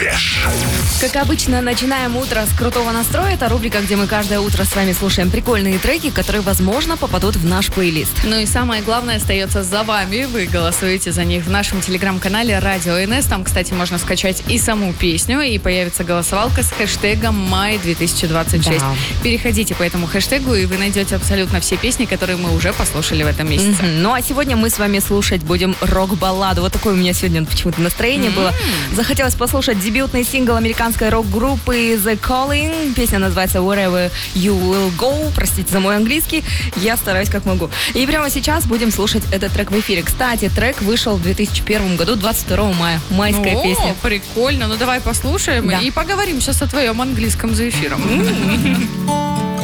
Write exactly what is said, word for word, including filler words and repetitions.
Фреш. Как обычно, начинаем утро с крутого настроя. Это рубрика, где мы каждое утро с вами слушаем прикольные треки, которые, возможно, попадут в наш плейлист. Ну и самое главное остается за вами. Вы голосуете за них в нашем телеграм-канале Радио эн эс. Там, кстати, можно скачать и саму песню, и появится голосовалка с хэштегом май две тысячи двадцать шесть. Да. Переходите по этому хэштегу, и вы найдете абсолютно все песни, которые мы уже послушали в этом месяце. Мгм. Ну а сегодня мы с вами слушать будем рок-балладу. Вот такое у меня сегодня почему-то настроение было. Захотелось послушать дебютный сингл американской рок-группы The Calling. Песня называется Wherever You Will Go. Простите за мой английский. Я стараюсь как могу. И прямо сейчас будем слушать этот трек в эфире. Кстати, трек вышел в две тысячи первом году, двадцать второго мая. Майская О, песня. прикольно. Ну давай послушаем Да. и поговорим сейчас о твоем английском за эфиром.